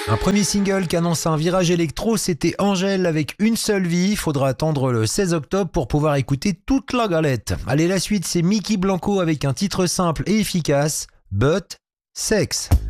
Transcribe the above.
Un premier single qui annonce un virage électro, c'était Angèle avec Une seule vie. Faudra attendre le 16 octobre pour pouvoir écouter toute la galette. Allez, la suite, c'est Mickey Blanco avec un titre simple et efficace, But Sex.